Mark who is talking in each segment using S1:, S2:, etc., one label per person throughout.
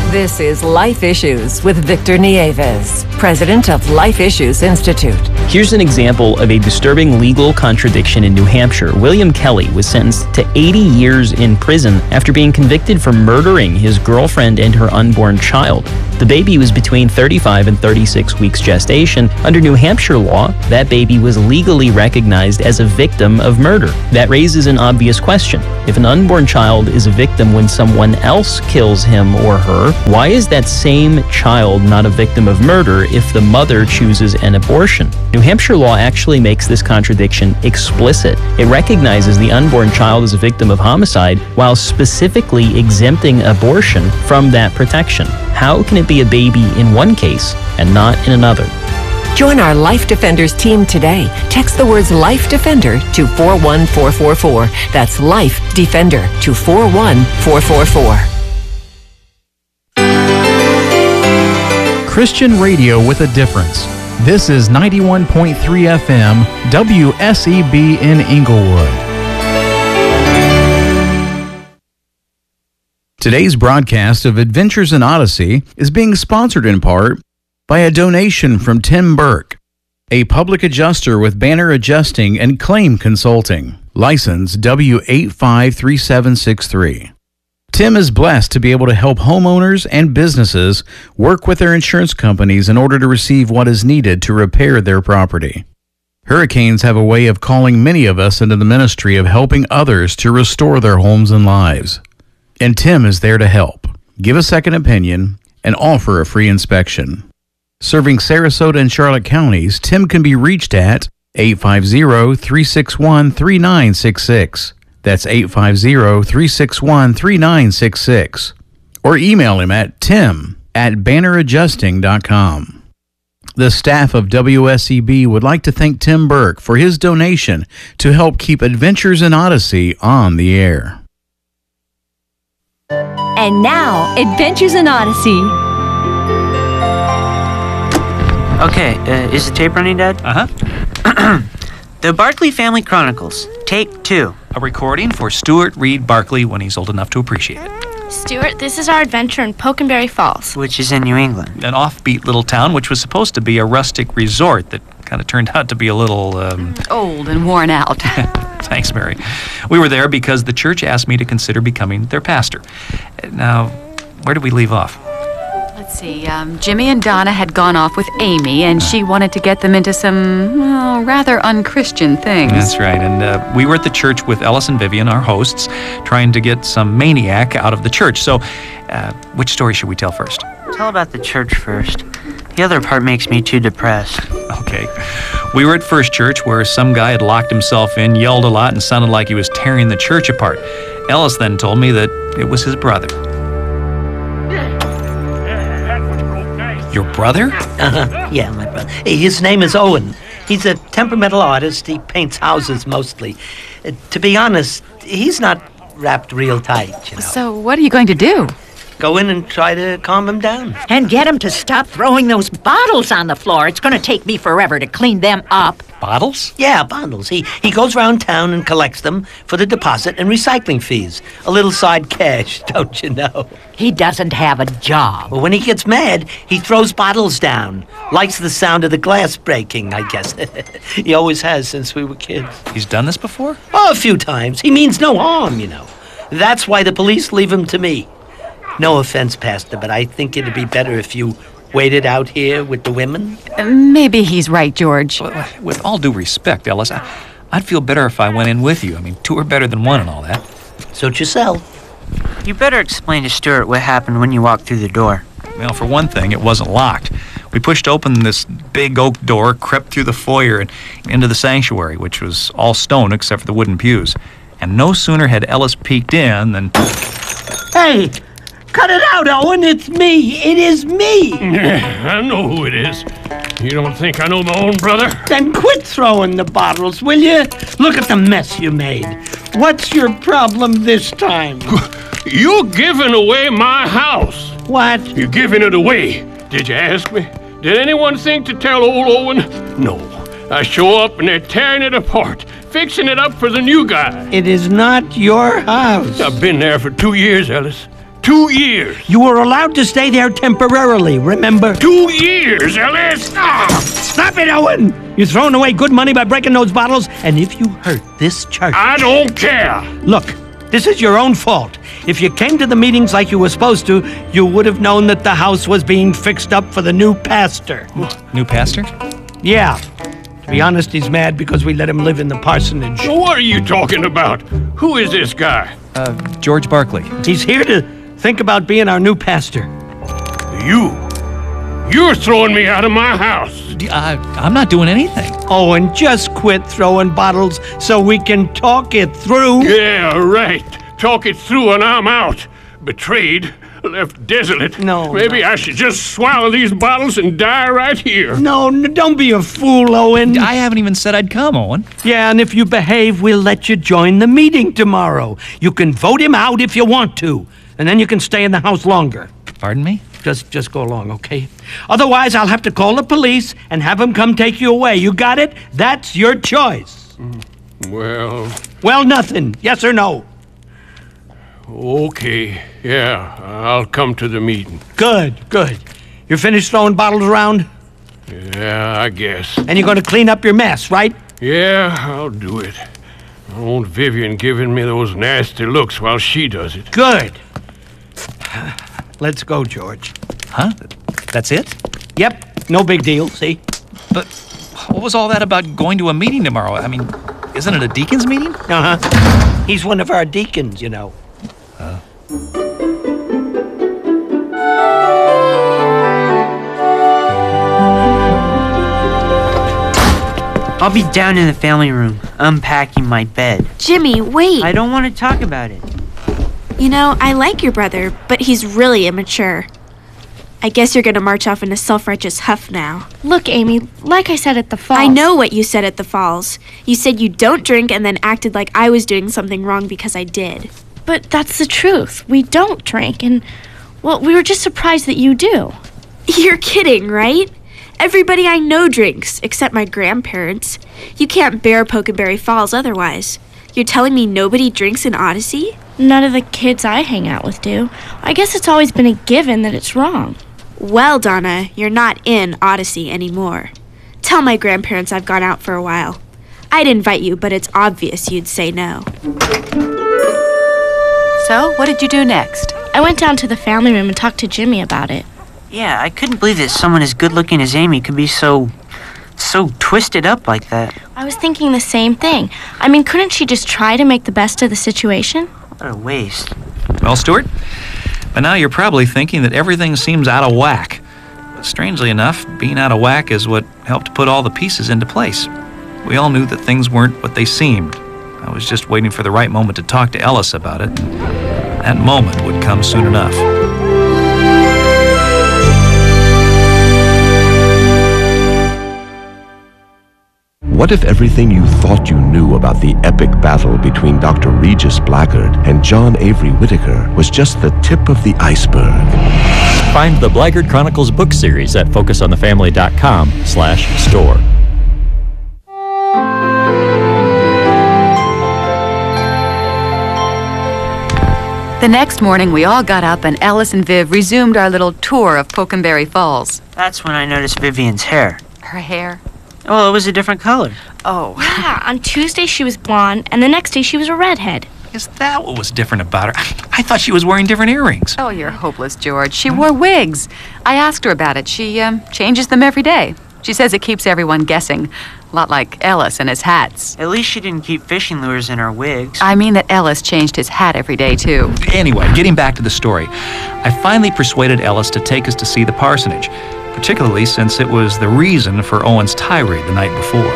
S1: This is Life Issues with Victor Nieves, president of Life Issues Institute.
S2: Here's an example of a disturbing legal contradiction in New Hampshire. William Kelly was sentenced to 80 years in prison after being convicted for murdering his girlfriend and her unborn child. The baby was between 35 and 36 weeks gestation. Under New Hampshire law, that baby was legally recognized as a victim of murder. That raises an obvious question. If an unborn child is a victim when someone else kills him or her, why is that same child not a victim of murder if the mother chooses an abortion? New Hampshire law actually makes this contradiction explicit. It recognizes the unborn child as a victim of homicide while specifically exempting abortion from that protection. How can it be a baby in one case and not in another?
S1: Join our Life Defenders team today. Text the words Life Defender to 41444. That's Life Defender to 41444.
S3: Christian radio with a difference. This is 91.3 FM WSEB in Inglewood. Today's broadcast of Adventures in Odyssey is being sponsored in part by a donation from Tim Burke, a public adjuster with Banner Adjusting and Claim Consulting, license W853763. Tim is blessed to be able to help homeowners and businesses work with their insurance companies in order to receive what is needed to repair their property. Hurricanes have a way of calling many of us into the ministry of helping others to restore their homes and lives. And Tim is there to help, give a second opinion, and offer a free inspection. Serving Sarasota and Charlotte counties, Tim can be reached at 850-361-3966. That's 850-361-3966. Or email him at tim@banneradjusting.com. The staff of WSEB would like to thank Tim Burke for his donation to help keep Adventures in Odyssey on the air.
S4: And now, Adventures in Odyssey.
S5: Okay, is the tape running, Dad?
S6: Uh-huh.
S5: The Barkley Family Chronicles, Take 2.
S6: A recording for Stuart Reed Barkley when he's old enough to appreciate it.
S7: Stuart, this is our adventure in Pokenberry Falls.
S5: Which is in New England.
S6: An offbeat little town which was supposed to be a rustic resort that kind of turned out to be a little,
S8: old and worn out.
S6: Thanks, Mary. We were there because the church asked me to consider becoming their pastor. Now, where did we leave off?
S8: Let's see, Jimmy and Donna had gone off with Amy, and she wanted to get them into some, rather unchristian things.
S6: That's right, and we were at the church with Ellis and Vivian, our hosts, trying to get some maniac out of the church. So, which story should we tell first?
S5: Tell about the church first. The other part makes me too depressed.
S6: Okay. We were at First Church where some guy had locked himself in, yelled a lot, and sounded like he was tearing the church apart. Ellis then told me that it was his brother. Your brother?
S9: Yeah, my brother. His name is Owen. He's a temperamental artist. He paints houses mostly. To be honest, he's not wrapped real tight, you know.
S8: So what are you going to do?
S9: Go in and try to calm him down.
S10: And get him to stop throwing those bottles on the floor. It's going to take me forever to clean them up.
S6: Bottles?
S9: Yeah, bottles. He goes around town and collects them for the deposit and recycling fees. A little side cash, don't you know?
S10: He doesn't have a job.
S9: Well, when he gets mad, he throws bottles down. Likes the sound of the glass breaking, I guess. He always has since we were kids.
S6: He's done this before?
S9: Oh, a few times. He means no harm, you know. That's why the police leave him to me. No offense, Pastor, but I think it'd be better if you waited out here with the women.
S8: Maybe he's right, George.
S6: With all due respect, Ellis, I'd feel better if I went in with you. I mean, two are better than one and all that.
S9: Suit yourself.
S5: You better explain to Stuart what happened when you walked through the door.
S6: Well, for one thing, it wasn't locked. We pushed open this big oak door, crept through the foyer, and into the sanctuary, which was all stone except for the wooden pews. And no sooner had Ellis peeked in than...
S9: Hey! Cut it out, Owen. It's me. It is me.
S11: I know who it is. You don't think I know my own brother?
S9: Then quit throwing the bottles, will you? Look at the mess you made. What's your problem this time?
S11: You're giving away my house.
S9: What?
S11: You're giving it away. Did you ask me? Did anyone think to tell old Owen? No. I show up and they're tearing it apart, fixing it up for the new guy.
S9: It is not your house.
S11: I've been there for 2 years, Ellis. 2 years.
S9: You were allowed to stay there temporarily, remember?
S11: 2 years, Ellis!
S9: Stop it, Owen! You're throwing away good money by breaking those bottles, and if you hurt this church...
S11: I don't care.
S9: Look, this is your own fault. If you came to the meetings like you were supposed to, you would have known that the house was being fixed up for the new pastor.
S6: New pastor?
S9: Yeah. To be honest, he's mad because we let him live in the parsonage.
S11: What are you talking about? Who is this guy?
S6: George Barkley.
S9: He's here to think about being our new pastor.
S11: You're throwing me out of my house.
S6: I'm not doing anything.
S9: Oh, and just quit throwing bottles so we can talk it through.
S11: Yeah, right. Talk it through and I'm out. Betrayed. Left desolate. Maybe I should just swallow these bottles and die right here.
S9: No, don't be a fool, Owen.
S6: I haven't even said I'd come, Owen.
S9: Yeah, and if you behave, we'll let you join the meeting tomorrow. You can vote him out if you want to, and then you can stay in the house longer.
S6: Pardon me?
S9: Just go along, okay? Otherwise, I'll have to call the police and have them come take you away. You got it? That's your choice.
S11: Well,
S9: nothing. Yes or no?
S11: Okay, yeah, I'll come to the meeting.
S9: Good. You're finished throwing bottles around?
S11: Yeah, I guess.
S9: And you're going to clean up your mess, right?
S11: Yeah, I'll do it. I don't want Vivian giving me those nasty looks while she does it.
S9: Good. Let's go, George.
S6: Huh? That's it?
S9: Yep, no big deal, see?
S6: But what was all that about going to a meeting tomorrow? I mean, isn't it a deacon's meeting?
S9: Uh-huh. He's one of our deacons, you know.
S5: I'll be down in the family room, unpacking my bed.
S7: Jimmy, wait.
S5: I don't want to talk about it.
S7: You know, I like your brother, but he's really immature. I guess you're gonna march off in a self-righteous huff now.
S12: Look, Amy, like I said at the falls.
S7: I know what you said at the falls. You said you don't drink and then acted like I was doing something wrong because I did.
S12: But that's the truth. We don't drink, and, well, we were just surprised that you do.
S7: You're kidding, right? Everybody I know drinks, except my grandparents. You can't bear Pokenberry Falls otherwise. You're telling me nobody drinks in Odyssey?
S12: None of the kids I hang out with do. I guess it's always been a given that it's wrong.
S7: Well, Donna, you're not in Odyssey anymore. Tell my grandparents I've gone out for a while. I'd invite you, but it's obvious you'd say no.
S8: So, what did you do next?
S12: I went down to the family room and talked to Jimmy about it.
S5: Yeah, I couldn't believe that someone as good-looking as Amy could be so twisted up like that.
S12: I was thinking the same thing. I mean, couldn't she just try to make the best of the situation?
S5: What a waste.
S6: Well, Stuart, by now you're probably thinking that everything seems out of whack. But strangely enough, being out of whack is what helped put all the pieces into place. We all knew that things weren't what they seemed. I was just waiting for the right moment to talk to Ellis about it. That moment would come soon enough.
S13: What if everything you thought you knew about the epic battle between Dr. Regis Blackguard and John Avery Whittaker was just the tip of the iceberg?
S14: Find the Blackguard Chronicles book series at focusonthefamily.com/store.
S8: The next morning, we all got up and Ellis and Viv resumed our little tour of Pokenberry Falls.
S5: That's when I noticed Vivian's hair.
S8: Her hair?
S5: Oh, it was a different color.
S8: Oh.
S12: Yeah, on Tuesday she was blonde, and the next day she was a redhead.
S6: Is that what was different about her? I thought she was wearing different earrings.
S8: Oh, you're hopeless, George. She wore wigs. I asked her about it. She changes them every day. She says it keeps everyone guessing. A lot like Ellis and his hats.
S5: At least she didn't keep fishing lures in her wigs.
S8: I mean that Ellis changed his hat every day, too.
S6: Anyway, getting back to the story, I finally persuaded Ellis to take us to see the parsonage, particularly since it was the reason for Owen's tirade the night before.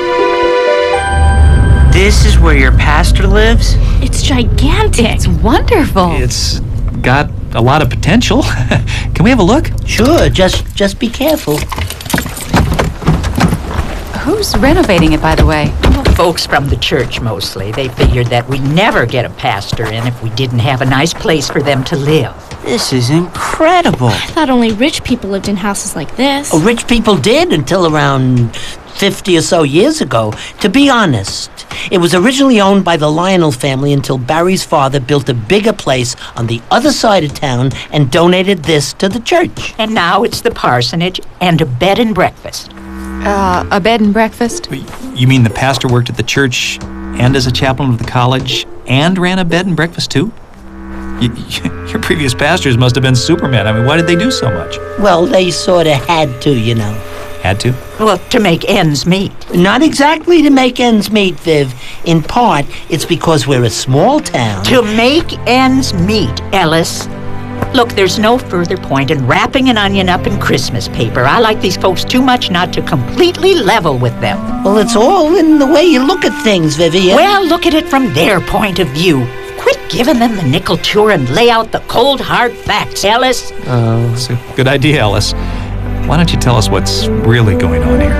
S5: This is where your pastor lives?
S12: It's gigantic.
S8: It's wonderful.
S6: It's got a lot of potential. Can we have a look?
S9: Sure, just be careful.
S8: Who's renovating it, by the way?
S10: Folks from the church, mostly. They figured that we'd never get a pastor in if we didn't have a nice place for them to live.
S5: This is incredible.
S12: I thought only rich people lived in houses like this.
S9: Oh, rich people did until around 50 or so years ago. To be honest, it was originally owned by the Lionel family until Barry's father built a bigger place on the other side of town and donated this to the church.
S10: And now it's the parsonage and a bed and breakfast.
S8: A bed and breakfast?
S6: You mean the pastor worked at the church and as a chaplain of the college and ran a bed and breakfast too? Your previous pastors must have been supermen. I mean, why did they do so much?
S9: Well, they sort of had to, you know.
S6: Had to?
S10: Well, to make ends meet.
S9: Not exactly to make ends meet, Viv. In part, it's because we're a small town.
S10: To make ends meet, Ellis. Look, there's no further point in wrapping an onion up in Christmas paper. I like these folks too much not to completely level with them.
S9: Well, it's all in the way you look at things, Vivian.
S10: Well, look at it from their point of view. Quit giving them the nickel tour and lay out the cold, hard facts, Ellis.
S6: It's a good idea, Ellis. Why don't you tell us what's really going on here?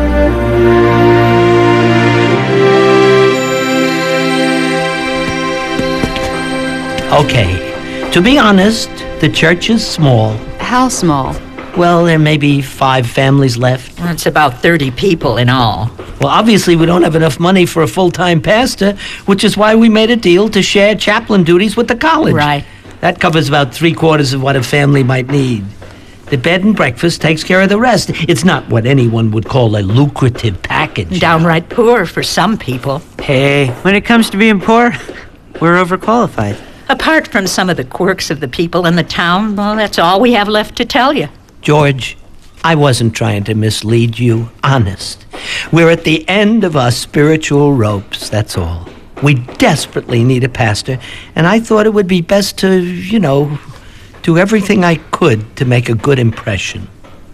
S9: Okay, to be honest, the church is small.
S8: How small?
S9: Well, there may be 5 families left.
S10: It's about 30 people in all.
S9: Well, obviously, we don't have enough money for a full-time pastor, which is why we made a deal to share chaplain duties with the college.
S10: Right.
S9: That covers about 3/4 of what a family might need. The bed and breakfast takes care of the rest. It's not what anyone would call a lucrative package.
S10: Downright poor for some people.
S5: Hey, when it comes to being poor, we're overqualified.
S10: Apart from some of the quirks of the people in the town, well, that's all we have left to tell you.
S9: George, I wasn't trying to mislead you. Honest. We're at the end of our spiritual ropes, that's all. We desperately need a pastor, and I thought it would be best to, do everything I could to make a good impression.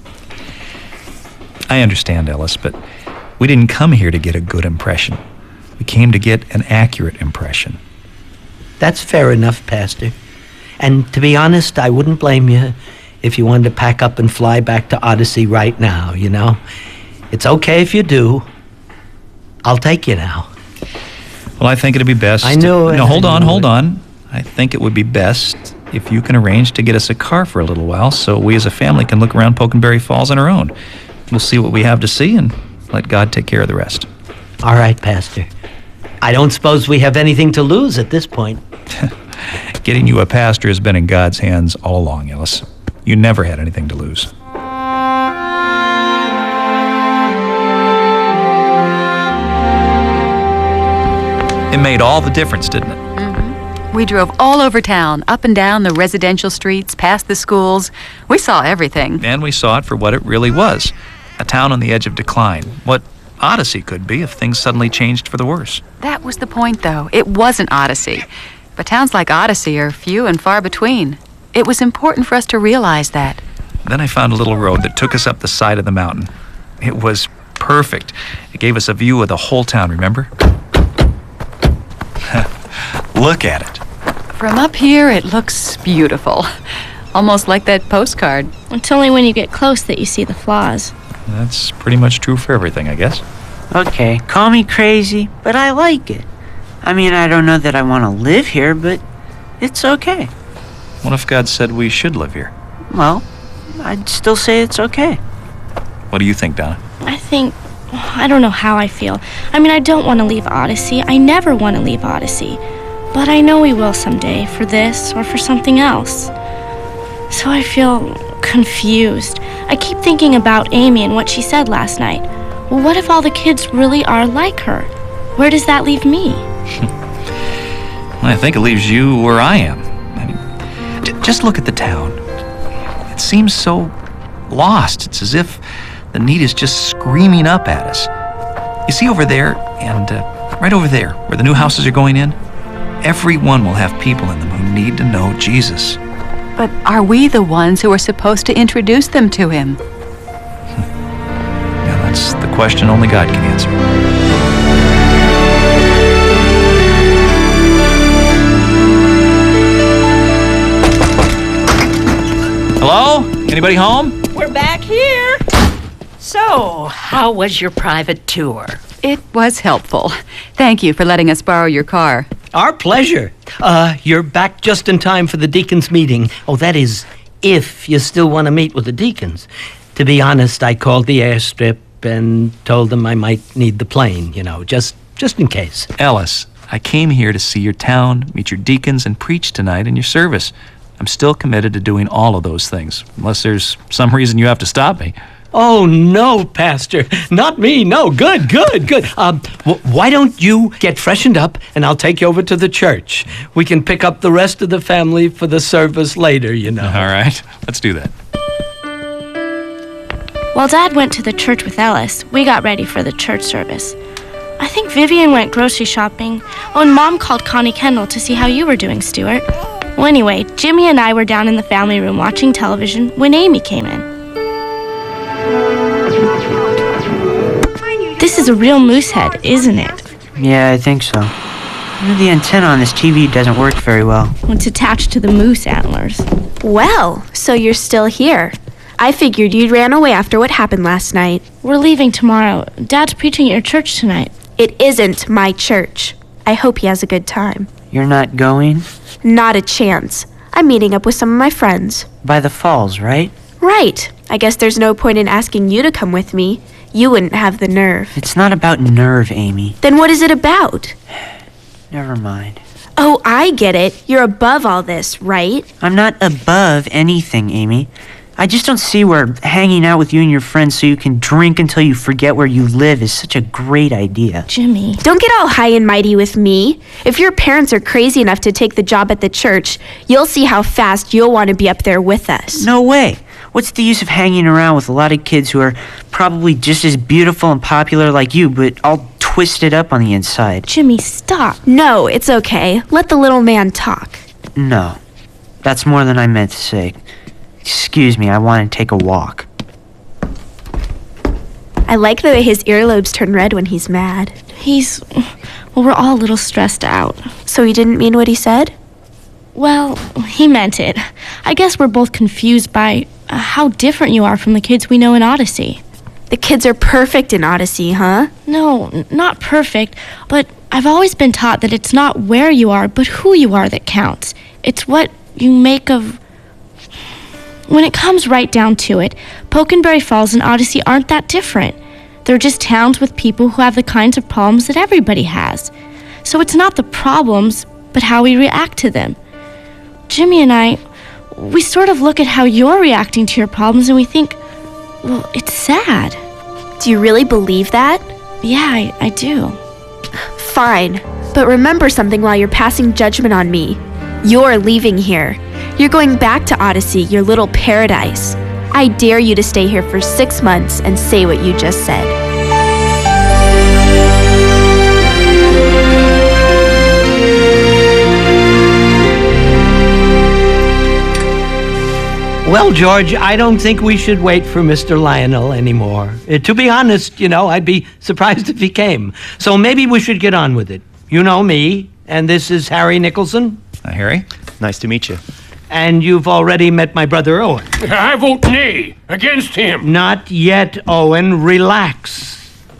S6: I understand, Ellis, but we didn't come here to get a good impression. We came to get an accurate impression.
S9: That's fair enough, Pastor. And to be honest, I wouldn't blame you if you wanted to pack up and fly back to Odyssey right now, It's okay if you do. I'll take you now.
S6: Well, I think it'd be best...
S9: I knew it.
S6: No, hold on. I think it would be best if you can arrange to get us a car for a little while so we as a family can look around Pokenberry Falls on our own. We'll see what we have to see and let God take care of the rest.
S9: All right, Pastor. I don't suppose we have anything to lose at this point.
S6: Getting you a pastor has been in God's hands all along, Ellis. You never had anything to lose. It made all the difference, didn't it?
S8: Mm-hmm. We drove all over town, up and down the residential streets, past the schools. We saw everything.
S6: And we saw it for what it really was. A town on the edge of decline. What Odyssey could be if things suddenly changed for the worse.
S8: That was the point, though. It wasn't Odyssey. But towns like Odyssey are few and far between. It was important for us to realize that.
S6: Then I found a little road that took us up the side of the mountain. It was perfect. It gave us a view of the whole town, remember? Look at it.
S8: From up here, it looks beautiful. Almost like that postcard.
S12: It's only when you get close that you see the flaws.
S6: That's pretty much true for everything, I guess.
S5: Okay, call me crazy, but I like it. I mean, I don't know that I want to live here, but it's okay.
S6: What if God said we should live here?
S5: Well, I'd still say it's okay.
S6: What do you think, Donna?
S12: I don't know how I feel. I mean, I don't want to leave Odyssey. I never want to leave Odyssey. But I know we will someday, for this or for something else. So I feel confused. I keep thinking about Amy and what she said last night. Well, what if all the kids really are like her? Where does that leave me?
S6: I think it leaves you where I am. I mean, just look at the town. It seems so lost. It's as if the need is just screaming up at us. You see over there, and right over there, where the new houses are going in, everyone will have people in them who need to know Jesus.
S8: But are we the ones who are supposed to introduce them to him?
S6: Yeah, that's the question only God can answer. Hello? Anybody home?
S10: We're back here. So, how was your private tour?
S8: It was helpful. Thank you for letting us borrow your car.
S9: Our pleasure. You're back just in time for the deacons' meeting. Oh, that is, if you still want to meet with the deacons. To be honest, I called the airstrip, and told them I might need the plane, just in case.
S6: Ellis, I came here to see your town, meet your deacons, and preach tonight in your service. I'm still committed to doing all of those things, unless there's some reason you have to stop me.
S9: Oh, no, Pastor. Not me. No, good. Why don't you get freshened up, and I'll take you over to the church. We can pick up the rest of the family for the service later,
S6: All right, let's do that.
S12: While Dad went to the church with Ellis, we got ready for the church service. I think Vivian went grocery shopping. Oh, and Mom called Connie Kendall to see how you were doing, Stuart. Well, anyway, Jimmy and I were down in the family room watching television when Amy came in. This is a real moose head, isn't it?
S5: Yeah, I think so. The antenna on this TV doesn't work very well.
S12: It's attached to the moose antlers.
S7: Well, so you're still here. I figured you ran away after what happened last night.
S12: We're leaving tomorrow. Dad's preaching at your church tonight.
S7: It isn't my church. I hope he has a good time.
S5: You're not going?
S7: Not a chance. I'm meeting up with some of my friends.
S5: By the falls, right?
S7: Right. I guess there's no point in asking you to come with me. You wouldn't have the nerve.
S5: It's not about nerve, Amy.
S7: Then what is it about?
S5: Never mind.
S7: Oh, I get it. You're above all this, right?
S5: I'm not above anything, Amy. I just don't see where hanging out with you and your friends so you can drink until you forget where you live is such a great idea.
S12: Jimmy.
S7: Don't get all high and mighty with me. If your parents are crazy enough to take the job at the church, you'll see how fast you'll want to be up there with us.
S5: No way. What's the use of hanging around with a lot of kids who are probably just as beautiful and popular like you, but all twisted up on the inside?
S12: Jimmy, stop.
S7: No, it's okay. Let the little man talk.
S5: No. That's more than I meant to say. Excuse me, I want to take a walk.
S7: I like the way his earlobes turn red when he's mad.
S12: Well, we're all a little stressed out.
S7: So he didn't mean what he said?
S12: Well, he meant it. I guess we're both confused by how different you are from the kids we know in Odyssey.
S7: The kids are perfect in Odyssey, huh?
S12: No, not perfect, but I've always been taught that it's not where you are, but who you are that counts. It's what you make of... When it comes right down to it, Pokenberry Falls and Odyssey aren't that different. They're just towns with people who have the kinds of problems that everybody has. So it's not the problems, but how we react to them. Jimmy and I, we sort of look at how you're reacting to your problems and we think, well, it's sad.
S7: Do you really believe that?
S12: Yeah, I do.
S7: Fine, but remember something while you're passing judgment on me. You're leaving here. You're going back to Odyssey, your little paradise. I dare you to stay here for 6 months and say what you just said.
S9: Well, George, I don't think we should wait for Mr. Lionel anymore. To be honest, I'd be surprised if he came. So maybe we should get on with it. You know me, and this is Harry Nicholson.
S6: Harry,
S15: nice to meet you.
S9: And you've already met my brother, Owen.
S11: I vote nay against him.
S9: Not yet, Owen. Relax.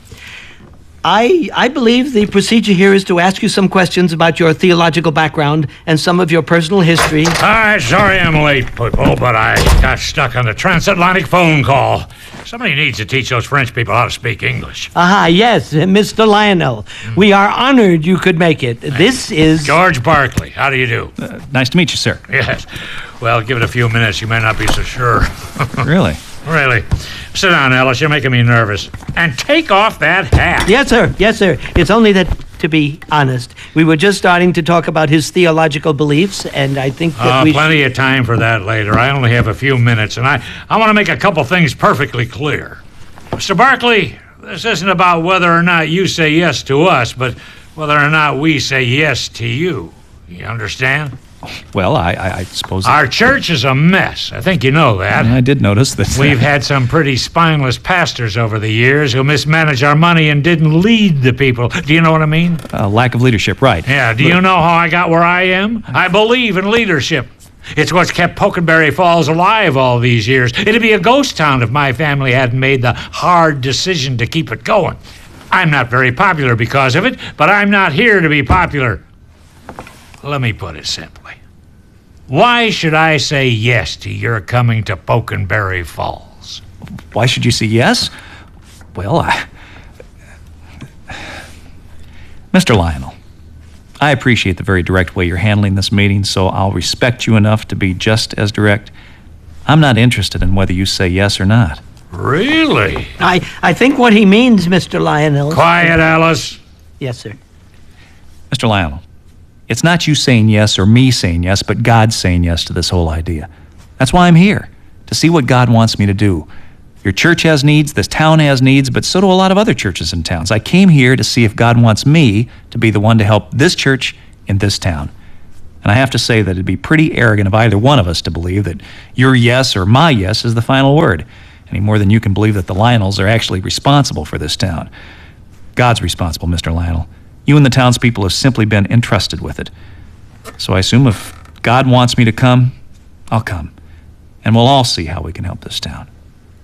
S9: I believe the procedure here is to ask you some questions about your theological background and some of your personal history.
S16: Sorry I'm late, people, but I got stuck on the transatlantic phone call. Somebody needs to teach those French people how to speak English.
S9: Yes, Mr. Lionel. We are honored you could make it. This is...
S16: George Barkley. How do you do?
S6: Nice to meet you, sir.
S16: Yes. Well, give it a few minutes. You may not be so sure.
S6: Really?
S16: Really. Sit down, Ellis. You're making me nervous. And take off that hat.
S9: Yes, sir. Yes, sir. It's only that, to be honest, we were just starting to talk about his theological beliefs, and I think that we
S16: plenty of time for that later. I only have a few minutes, and I want to make a couple things perfectly clear. Mr. Barkley, this isn't about whether or not you say yes to us, but whether or not we say yes to you. You understand?
S6: Well, I suppose...
S16: Our church is a mess. I think you know that.
S6: I did notice that.
S16: We've had some pretty spineless pastors over the years who mismanaged our money and didn't lead the people. Do you know what I mean?
S6: Lack of leadership, right.
S16: Yeah, do you know how I got where I am? I believe in leadership. It's what's kept Pokenberry Falls alive all these years. It'd be a ghost town if my family hadn't made the hard decision to keep it going. I'm not very popular because of it, but I'm not here to be popular. Let me put it simply. Why should I say yes to your coming to Pokenberry Falls?
S6: Why should you say yes? Well, Mr. Lionel, I appreciate the very direct way you're handling this meeting, so I'll respect you enough to be just as direct. I'm not interested in whether you say yes or not.
S16: Really?
S9: I think what he means, Mr. Lionel...
S16: Quiet, Alice.
S9: Yes, sir.
S6: Mr. Lionel, it's not you saying yes or me saying yes, but God saying yes to this whole idea. That's why I'm here, to see what God wants me to do. Your church has needs, this town has needs, but so do a lot of other churches and towns. I came here to see if God wants me to be the one to help this church in this town. And I have to say that it'd be pretty arrogant of either one of us to believe that your yes or my yes is the final word, any more than you can believe that the Lionels are actually responsible for this town. God's responsible, Mr. Lionel. You and the townspeople have simply been entrusted with it. So I assume if God wants me to come, I'll come. And we'll all see how we can help this town.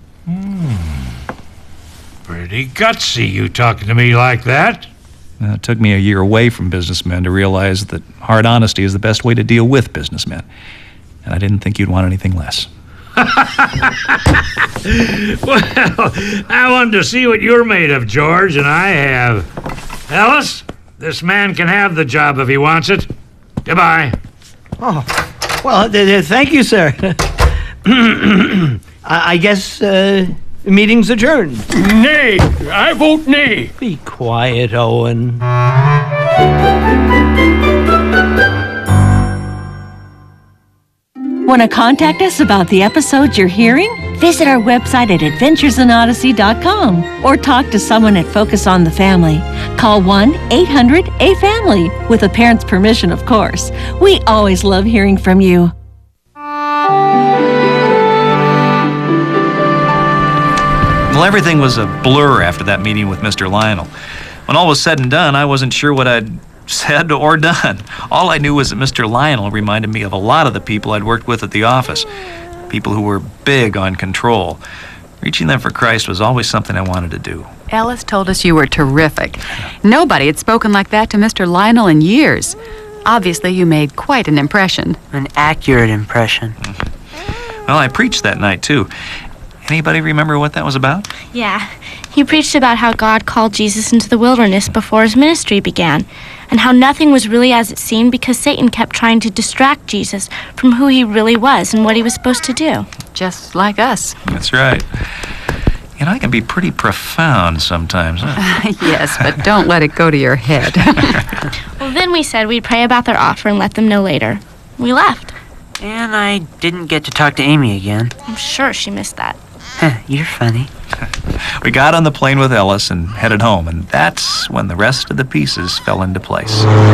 S16: Pretty gutsy, you talking to me like that.
S6: It took me a year away from businessmen to realize that hard honesty is the best way to deal with businessmen. And I didn't think you'd want anything less.
S16: Well, I wanted to see what you're made of, George, and I have. Alice, this man can have the job if he wants it. Goodbye.
S9: Oh, well, thank you, sir. I guess meeting's adjourned.
S11: Nay, I vote nay.
S9: Be quiet, Owen.
S4: Want to contact us about the episodes you're hearing? Visit our website at adventuresinodyssey.com or talk to someone at Focus on the Family. Call 1-800-A-FAMILY with a parent's permission, of course. We always love hearing from you.
S6: Well, everything was a blur after that meeting with Mr. Lionel. When all was said and done, I wasn't sure what I'd said or done. All I knew was that Mr. Lionel reminded me of a lot of the people I'd worked with at the office. People who were big on control. Reaching them for Christ was always something I wanted to do.
S8: Ellis told us you were terrific. Nobody had spoken like that to Mr. Lionel in years. Obviously, you made quite an impression.
S5: An accurate impression.
S6: Well, I preached that night, too. Anybody remember what that was about?
S12: Yeah. He preached about how God called Jesus into the wilderness before his ministry began, and how nothing was really as it seemed because Satan kept trying to distract Jesus from who he really was and what he was supposed to do.
S8: Just like us.
S6: That's right. You know, I can be pretty profound sometimes, huh?
S8: Yes, but don't let it go to your head.
S12: Well, then we said we'd pray about their offer and let them know later. We left.
S5: And I didn't get to talk to Amy again.
S12: I'm sure she missed that.
S5: You're funny.
S6: We got on the plane with Ellis and headed home, and that's when the rest of the pieces fell into place.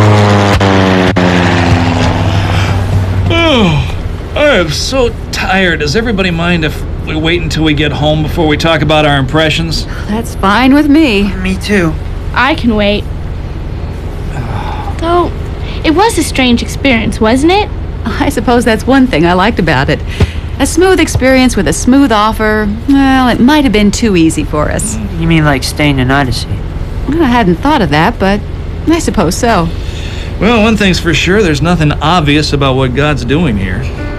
S6: Oh, I am so tired. Does everybody mind if we wait until we get home before we talk about our impressions?
S8: That's fine with me.
S5: Me too.
S12: I can wait. Though, it was a strange experience, wasn't it?
S8: I suppose that's one thing I liked about it. A smooth experience with a smooth offer. Well, it might have been too easy for us.
S5: You mean like staying in Odyssey?
S8: Well, I hadn't thought of that, but I suppose so.
S6: Well, one thing's for sure, there's nothing obvious about what God's doing here.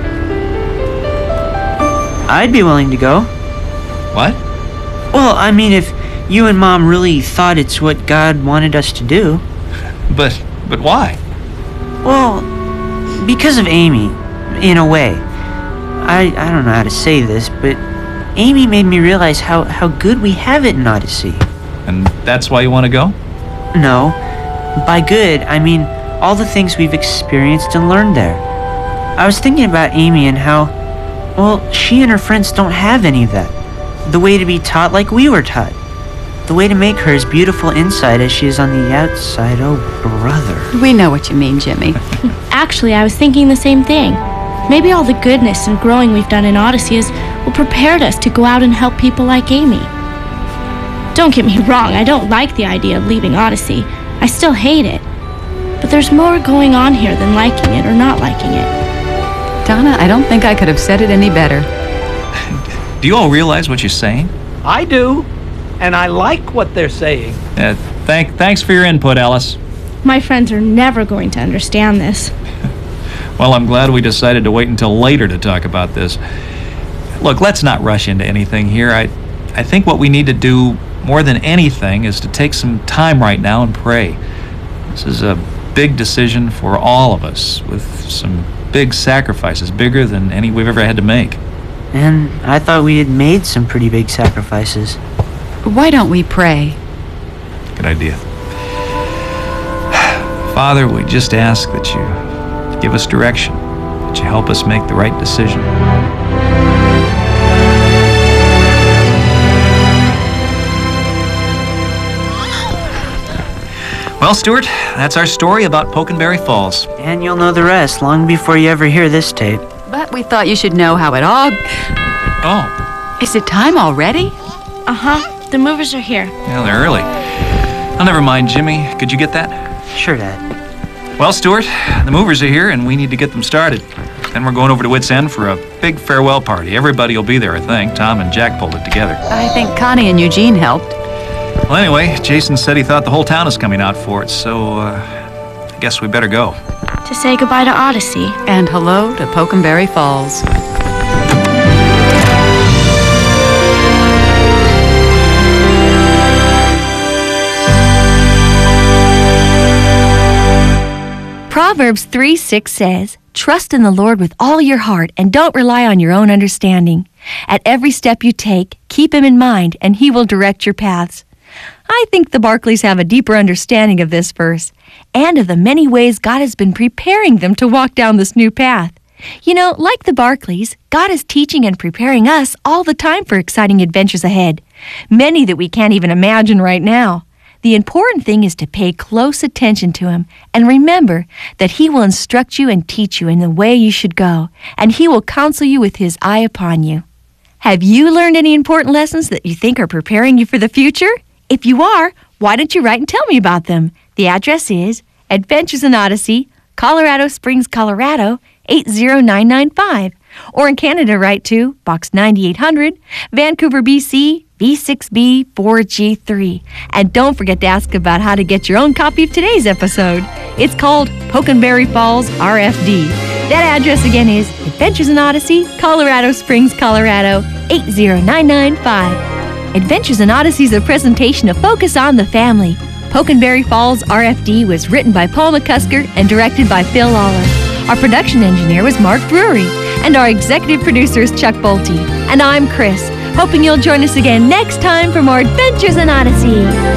S5: I'd be willing to go.
S6: What?
S5: Well, I mean, if you and Mom really thought it's what God wanted us to do.
S6: But why?
S5: Well, because of Amy, in a way. I don't know how to say this, but Amy made me realize how good we have it in Odyssey.
S6: And that's why you want to go?
S5: No. By good, I mean all the things we've experienced and learned there. I was thinking about Amy and how, well, she and her friends don't have any of that. The way to be taught like we were taught. The way to make her as beautiful inside as she is on the outside. Oh, brother.
S8: We know what you mean, Jimmy.
S12: Actually, I was thinking the same thing. Maybe all the goodness and growing we've done in Odyssey will prepare us to go out and help people like Amy. Don't get me wrong, I don't like the idea of leaving Odyssey. I still hate it. But there's more going on here than liking it or not liking it.
S8: Donna, I don't think I could have said it any better.
S6: Do you all realize what you're saying?
S9: I do, and I like what they're saying.
S6: Thanks for your input, Alice.
S12: My friends are never going to understand this.
S6: Well, I'm glad we decided to wait until later to talk about this. Look, let's not rush into anything here. I think what we need to do more than anything, is to take some time right now and pray. This is a big decision for all of us, with some big sacrifices, bigger than any we've ever had to make.
S5: And I thought we had made some pretty big sacrifices.
S8: Why don't we pray?
S6: Good idea. Father, we just ask that you give us direction, that you help us make the right decision. Well, Stuart, that's our story about Pokenberry Falls.
S5: And you'll know the rest long before you ever hear this tape.
S8: But we thought you should know how it all...
S6: Oh.
S8: Is it time already?
S12: Uh-huh. The movers are here.
S6: Yeah, they're early. Oh, never mind, Jimmy. Could you get that?
S5: Sure, Dad.
S6: Well, Stuart, the movers are here, and we need to get them started. Then we're going over to Wits End for a big farewell party. Everybody will be there, I think. Tom and Jack pulled it together.
S8: I think Connie and Eugene helped.
S6: Well, anyway, Jason said he thought the whole town is coming out for it, so I guess we better go.
S12: To say goodbye to Odyssey.
S8: And hello to Pokenberry Falls.
S4: Proverbs 3:6 says, "Trust in the Lord with all your heart and don't rely on your own understanding. At every step you take, keep him in mind and he will direct your paths." I think the Barclays have a deeper understanding of this verse and of the many ways God has been preparing them to walk down this new path. You know, like the Barclays, God is teaching and preparing us all the time for exciting adventures ahead, many that we can't even imagine right now. The important thing is to pay close attention to him and remember that he will instruct you and teach you in the way you should go, and he will counsel you with his eye upon you. Have you learned any important lessons that you think are preparing you for the future? If you are, why don't you write and tell me about them? The address is Adventures in Odyssey, Colorado Springs, Colorado, 80995. Or in Canada, write to Box 9800, Vancouver, BC, V6B 4G3. And don't forget to ask about how to get your own copy of today's episode. It's called Pokenberry Falls RFD. That address again is Adventures in Odyssey, Colorado Springs, Colorado, 80995. Adventures in Odyssey is a presentation of Focus on the Family. Pokenberry Falls RFD was written by Paul McCusker and directed by Phil Lawler. Our production engineer was Mark Drury, and our executive producer is Chuck Bolte. And I'm Chris, hoping you'll join us again next time for more Adventures in Odyssey.